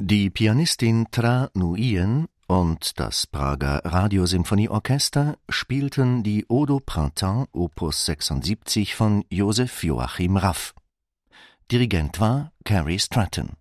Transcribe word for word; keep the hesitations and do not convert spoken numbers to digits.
Die Pianistin Tra Nguyen und das Prager Radiosymphonieorchester spielten die Odo Printemps Opus sechsundsiebzig von Joseph Joachim Raff. Dirigent war Cary Stratton.